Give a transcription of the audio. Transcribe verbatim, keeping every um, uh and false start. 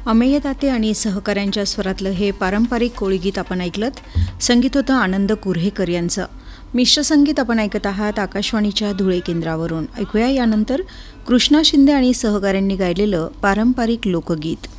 अमेय दाते आणि सहकाऱ्यांच्या स्वरातलं हे पारंपरिक कोळीगीत आपण ऐकलत. संगीत होतं आनंद कुऱ्हेकर यांचं. मिश्र संगीत आपण ऐकत आहात आकाशवाणीच्या धुळे केंद्रावरून. ऐकूया यानंतर कृष्णा शिंदे आणि सहकाऱ्यांनी गायलेलं पारंपरिक लोकगीत.